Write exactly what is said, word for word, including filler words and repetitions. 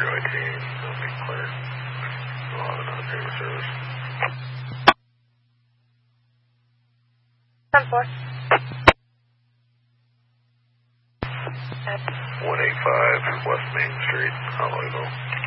your eighteen, that'll be clear. We'll have another payment service. ten four. one eighty-five West Main Street, Hollyville.